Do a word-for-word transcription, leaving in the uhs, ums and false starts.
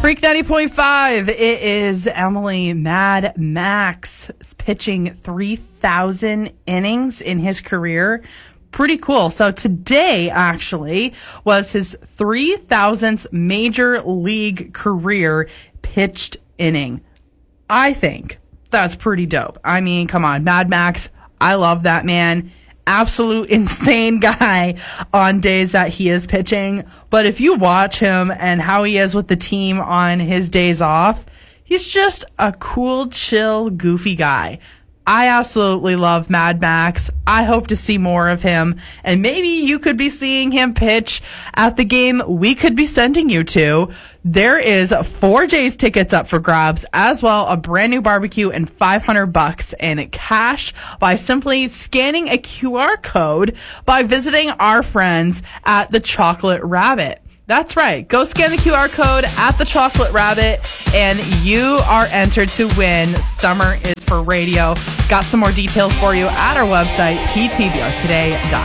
Freak ninety point five. It is Emily Mad Max pitching three thousand innings in his career. Pretty cool. So today actually was his three thousandth major league career pitched inning. I think that's pretty dope. I mean, come on, Mad Max. I love that man. Absolute insane guy on days that he is pitching. But if you watch him and how he is with the team on his days off, he's just a cool, chill, goofy guy. I absolutely love Mad Max. I hope to see more of him. And maybe you could be seeing him pitch at the game we could be sending you to. There is four Jays tickets up for grabs, as well a brand new barbecue and five hundred bucks in cash by simply scanning a Q R code by visiting our friends at the Chocolate Rabbit. That's right. Go scan the Q R code at the Chocolate Rabbit and you are entered to win Summer is for Radio. Got some more details for you at our website, p t b r today dot com.